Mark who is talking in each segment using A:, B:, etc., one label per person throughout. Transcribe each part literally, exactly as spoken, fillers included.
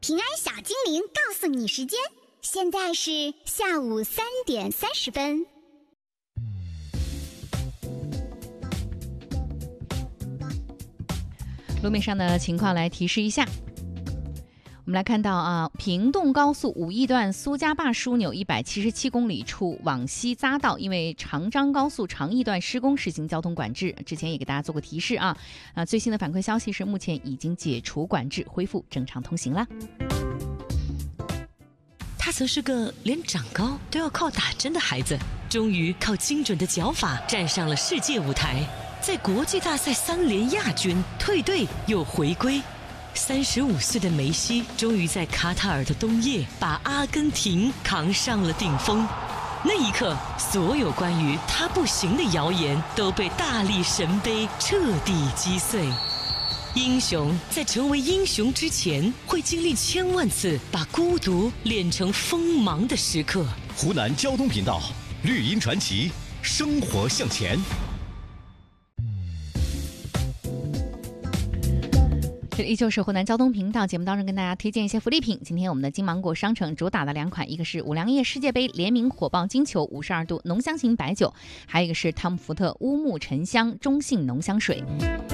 A: 平安小精灵告诉你时间，现在是下午三点三十分。
B: 路面上的情况来提示一下。我们来看到啊，平洞高速五义段苏家坝枢纽一百七十七公里处往西匝道，因为长张高速长义段施工实行交通管制，之前也给大家做过提示啊。啊，最新的反馈消息是，目前已经解除管制，恢复正常通行了。
C: 他曾是个连长高都要靠打针的孩子，终于靠精准的脚法站上了世界舞台，在国际大赛三连亚军，退队又回归。三十五岁的梅西终于在卡塔尔的冬夜把阿根廷扛上了顶峰。那一刻，所有关于他不行的谣言都被大力神杯彻底击碎。英雄在成为英雄之前，会经历千万次把孤独练成锋芒的时刻。
D: 湖南交通频道，绿茵传奇，生活向前。
B: 这里依旧是湖南交通频道节目当中跟大家推荐一些福利品。今天我们的金芒果商城主打的两款，一个是五粮液世界杯联名火爆金球五十二度浓香型白酒，还有一个是汤姆福特乌木沉香中性浓香水。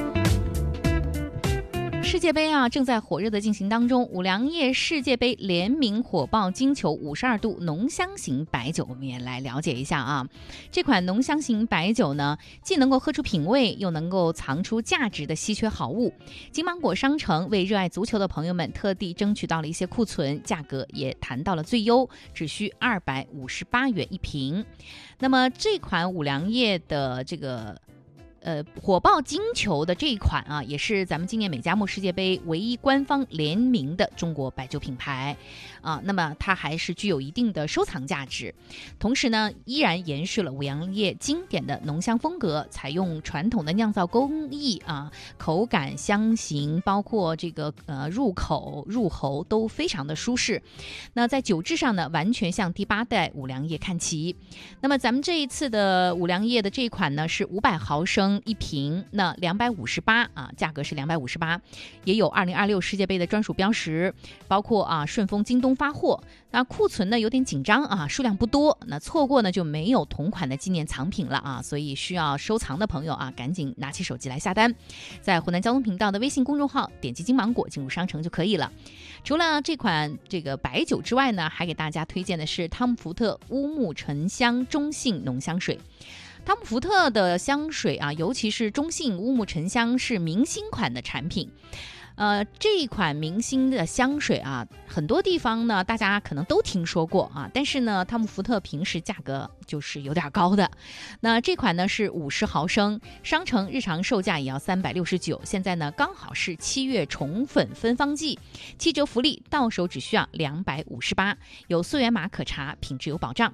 B: 世界杯啊正在火热的进行当中，五粮液世界杯联名火爆金球五十二度浓香型白酒，我们也来了解一下啊。这款浓香型白酒呢，既能够喝出品味，又能够藏出价值的稀缺好物。金芒果商城为热爱足球的朋友们特地争取到了一些库存，价格也谈到了最优，只需二百五十八元一瓶。那么这款五粮液的这个呃，火爆金球的这一款啊，也是咱们今年美加墨世界杯唯一官方联名的中国白酒品牌啊。那么它还是具有一定的收藏价值，同时呢，依然延续了五粮液经典的浓香风格，采用传统的酿造工艺啊，口感、香型，包括这个呃入口、入喉都非常的舒适。那在酒质上呢，完全向第八代五粮液看齐。那么咱们这一次的五粮液的这一款呢，是五百毫升。一瓶，那两百五十八啊，价格是两百五十八，也有二零二六世界杯的专属标识，包括啊顺丰、京东发货。那库存呢有点紧张啊，数量不多，那错过呢就没有同款的纪念藏品了啊，所以需要收藏的朋友啊，赶紧拿起手机来下单，在湖南交通频道的微信公众号点击金芒果进入商城就可以了。除了这款这个白酒之外呢，还给大家推荐的是汤姆福特乌木沉香中性浓香水。汤姆福特的香水啊，尤其是中性乌木沉香是明星款的产品。呃，这一款明星的香水啊，很多地方呢大家可能都听说过啊，但是呢，汤姆福特平时价格就是有点高的。那这款呢是五十毫升，商城日常售价也要三百六十九，现在呢刚好是七月宠粉分芳季，七折福利，到手只需要两百五十八，有溯源码可查，品质有保障。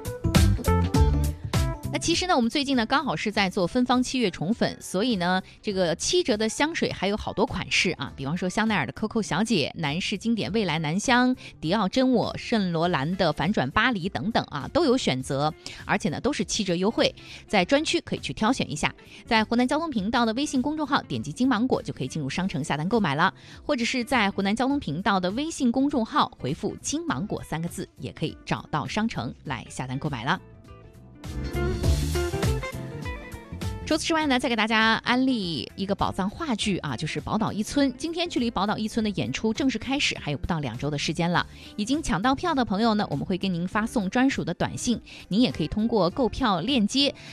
B: 那其实呢，我们最近呢刚好是在做芬芳七月宠粉，所以呢，这个七折的香水还有好多款式啊，比方说香奈儿的 Coco 小姐、男士经典未来男香、迪奥真我、圣罗兰的反转巴黎等等啊，都有选择，而且呢都是七折优惠，在专区可以去挑选一下，在湖南交通频道的微信公众号点击金芒果就可以进入商城下单购买了，或者是在湖南交通频道的微信公众号回复金芒果三个字，也可以找到商城来下单购买了。除此之外呢，再给大家安利一个宝藏话剧啊，就是《宝岛一村》。今天距离《宝岛一村》的演出正式开始还有不到两周的时间了。已经抢到票的朋友呢，我们会跟您发送专属的短信，您也可以通过购票链接